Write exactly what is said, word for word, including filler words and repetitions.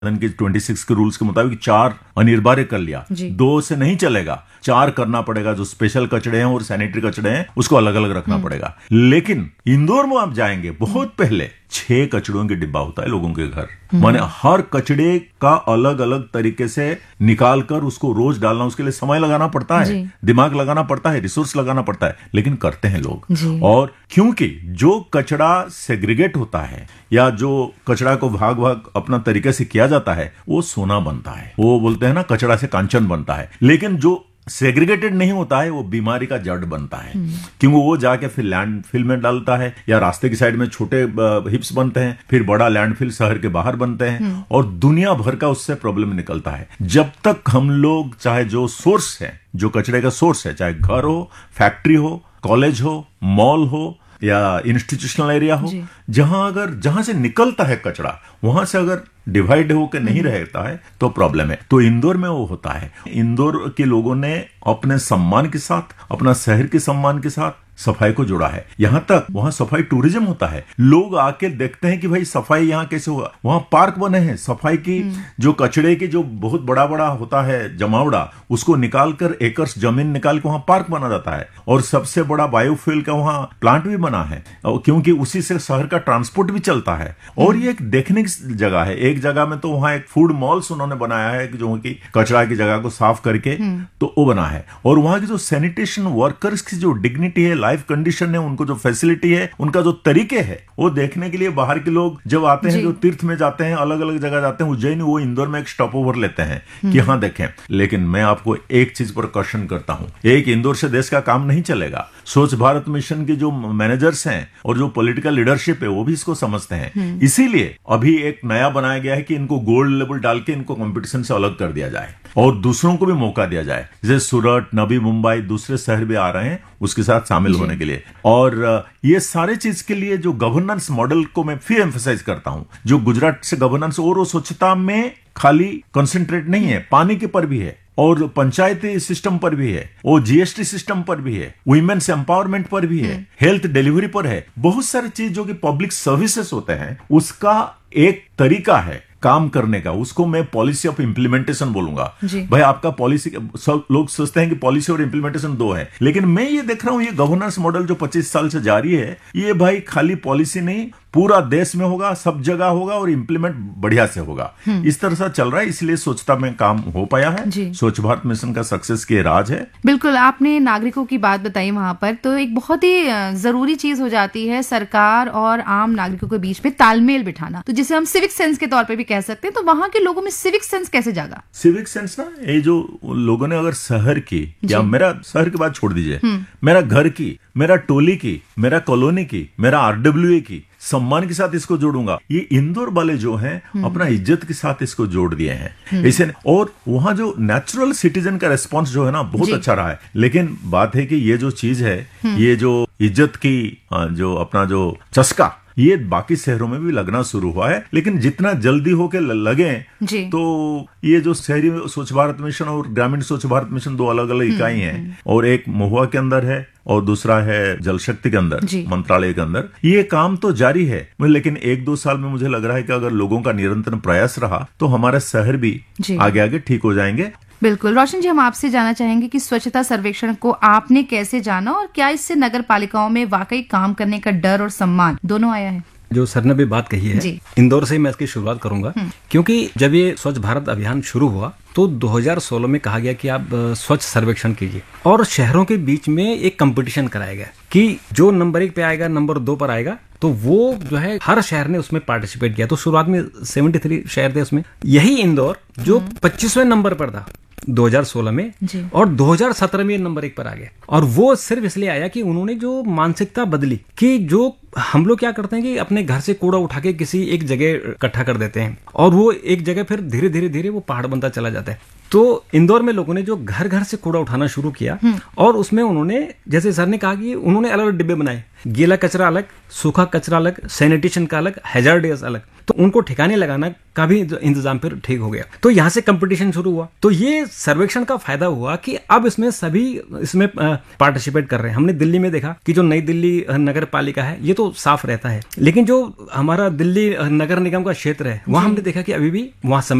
के छब्बीस के रूल्स के मुताबिक चार अनिवार्य कर लिया, दो से नहीं चलेगा, चार करना पड़ेगा। जो स्पेशल कचड़े हैं और सैनिटरी कचड़े हैं उसको अलग अलग रखना पड़ेगा। लेकिन इंदौर में आप जाएंगे, बहुत पहले छह कचड़ों की डिब्बा होता है लोगों के घर, माने हर कचड़े का अलग अलग तरीके से निकाल कर उसको रोज डालना, उसके लिए समय लगाना पड़ता है, दिमाग लगाना पड़ता है, रिसोर्स लगाना पड़ता है, लेकिन करते हैं लोग। और क्योंकि जो कचड़ा सेग्रीगेट होता है या जो कचड़ा को भाग भाग अपना तरीके से किया जाता है वो सोना बनता है। वो बोलते हैं ना, कचड़ा से कांचन बनता है। लेकिन जो सेग्रीगेटेड नहीं होता है वो बीमारी का जड़ बनता है, क्योंकि वो जाके फिर लैंडफिल में डालता है, या रास्ते की साइड में छोटे हिप्स बनते हैं, फिर बड़ा लैंडफिल शहर के बाहर बनते हैं, और दुनिया भर का उससे प्रॉब्लम निकलता है। जब तक हम लोग, चाहे जो सोर्स है, जो कचड़े का सोर्स है, चाहे घर हो, फैक्ट्री हो, कॉलेज हो, मॉल हो या इंस्टीट्यूशनल एरिया हो, जहां अगर जहां से निकलता है कचड़ा वहां से अगर डिवाइड होकर नहीं रहता है तो प्रॉब्लम है। तो इंदौर में वो होता है। इंदौर के लोगों ने अपने सम्मान के साथ, अपना शहर के सम्मान के साथ सफाई को जोड़ा है। यहां तक वहां सफाई टूरिज्म होता है, लोग आके देखते हैं कि भाई सफाई यहां कैसे हुआ। वहां पार्क बने हैं सफाई की, जो कचड़े की जो बहुत बड़ा बड़ा होता है जमावड़ा, उसको निकालकर एकर्स जमीन निकाल के वहां पार्क बना जाता है, और सबसे बड़ा बायोफ्यूल का वहां प्लांट भी बना है, क्योंकि उसी से शहर का ट्रांसपोर्ट भी चलता है। और ये एक देखने की जगह है। एक जगह में तो वहां एक फूड मॉल्स उन्होंने बनाया है जो कि कचरा की जगह को साफ करके तो वो बना है। और वहां की जो सैनिटेशन वर्कर्स की जो डिग्निटी है, लाइफ कंडीशन है, उनको जो फैसिलिटी है, उनका जो तरीके है, वो देखने के लिए बाहर के लोग जब आते हैं, जो तीर्थ में जाते हैं, अलग अलग जगह जाते हैं, उज्जैन, वो इंदौर में एक स्टॉप ओवर लेते हैं कि हाँ देखें। लेकिन मैं आपको एक चीज पर क्वेश्चन करता हूं, एक इंदौर से देश का काम नहीं चलेगा। स्वच्छ भारत मिशन के जो मैनेजर्स हैं और जो पॉलिटिकल लीडरशिप है वो भी इसको समझते हैं। इसीलिए अभी एक नया बनाया गया है कि इनको गोल्ड लेवल डाल के इनको कंपटीशन से अलग कर दिया जाए और दूसरों को भी मौका दिया जाए। जैसे सूरत, नवी मुंबई, दूसरे शहर भी आ रहे हैं उसके साथ शामिल होने के लिए। और ये सारे चीज के लिए जो गवर्नेंस मॉडल को मैं फिर एम्फसाइज करता हूं, जो गुजरात से गवर्नेंस, और वो स्वच्छता में खाली कंसंट्रेट नहीं है, पानी के पर भी है, और पंचायती सिस्टम पर भी है, और जीएसटी सिस्टम पर भी है, वुमेन्स एम्पावरमेंट पर भी है, हेल्थ डिलीवरी पर है। बहुत सारी चीज जो कि पब्लिक सर्विसेज होते हैं उसका एक तरीका है काम करने का, उसको मैं पॉलिसी ऑफ इंप्लीमेंटेशन बोलूंगा। भाई आपका पॉलिसी, सब लोग सोचते हैं कि पॉलिसी और इंप्लीमेंटेशन दो है, लेकिन मैं ये देख रहा हूं ये गवर्नेंस मॉडल जो पच्चीस साल से जारी है, ये भाई खाली पॉलिसी नहीं, पूरा देश में होगा, सब जगह होगा, और इंप्लीमेंट बढ़िया से होगा। इस तरह से चल रहा है, इसलिए स्वच्छता में काम हो पाया है। स्वच्छ भारत मिशन का सक्सेस के राज है। बिल्कुल, आपने नागरिकों की बात बताई वहां पर, तो एक बहुत ही जरूरी चीज हो जाती है सरकार और आम नागरिकों के बीच में तालमेल बिठाना, तो जिसे हम सिविक सेंस के तौर पर भी कह सकते हैं। तो वहां के लोगों में सिविक सेंस कैसे जागा? सिविक सेंस ना, ये जो लोगों ने अगर शहर की, या मेरा शहर की बात छोड़ दीजिए, मेरा घर की, मेरा टोली की, मेरा कॉलोनी की, मेरा आरडब्ल्यूए की, सम्मान के साथ इसको जोड़ूंगा। ये इंदौर वाले जो हैं अपना इज्जत के साथ इसको जोड़ दिए हैं इसे। और वहां जो नेचुरल सिटीजन का रिस्पांस जो है ना बहुत अच्छा रहा है। लेकिन बात है कि ये जो चीज है, ये जो इज्जत की जो अपना जो चस्का, ये बाकी शहरों में भी लगना शुरू हुआ है। लेकिन जितना जल्दी होके लगे तो ये जो शहरी स्वच्छ भारत मिशन और ग्रामीण स्वच्छ भारत मिशन दो अलग अलग इकाई हैं, और एक महुआ के अंदर है और दूसरा है जल शक्ति के अंदर, मंत्रालय के अंदर। ये काम तो जारी है, लेकिन एक दो साल में मुझे लग रहा है कि अगर लोगों का निरंतर प्रयास रहा तो हमारे शहर भी आगे आगे ठीक हो जाएंगे। बिल्कुल। रोशन जी, हम आपसे जानना चाहेंगे कि स्वच्छता सर्वेक्षण को आपने कैसे जाना, और क्या इससे नगर पालिकाओं में वाकई काम करने का डर और सम्मान दोनों आया है? जो सर ने भी बात कही है, इंदौर से ही मैं इसकी शुरुआत करूंगा, क्योंकि जब ये स्वच्छ भारत अभियान शुरू हुआ तो दो हज़ार सोलह में कहा गया कि आप स्वच्छ सर्वेक्षण कीजिए, और शहरों के बीच में एक कंपटीशन कराया गया कि जो नंबर एक पे आएगा, नंबर दो पर आएगा, तो वो जो है हर शहर ने उसमें पार्टिसिपेट किया। तो शुरुआत में तिहत्तर शहर थे उसमें, यही इंदौर जो पच्चीसवें नंबर पर था दो हज़ार सोलह में, और दो हज़ार सत्रह में नंबर एक पर आ गया। और वो सिर्फ इसलिए आया कि उन्होंने जो मानसिकता बदली कि जो हम लोग क्या करते हैं कि अपने घर से कूड़ा उठा के किसी एक जगह इकट्ठा कर देते हैं, और वो एक जगह फिर धीरे धीरे धीरे वो पहाड़ बनता चला जाता है। तो इंदौर में लोगों ने जो घर घर से कूड़ा उठाना शुरू किया और उसमें उन्होंने, जैसे सर ने कहा कि उन्होंने अलग अलग डिब्बे बनाए, गीला कचरा अलग, सूखा कचरा अलग, सैनिटेशन का अलग, हैजार्डियस अलग, तो उनको ठिकाने लगाना का भी इंतजाम फिर ठीक हो गया। तो यहाँ से कंपटीशन शुरू हुआ। तो ये सर्वेक्षण का फायदा हुआ कि अब इसमें सभी इसमें पार्टिसिपेट कर रहे हैं। हमने दिल्ली में देखा कि जो नई दिल्ली नगर पालिका है ये तो साफ रहता है, लेकिन जो हमारा दिल्ली नगर निगम का क्षेत्र है वहां हमने देखा कि अभी भी वहां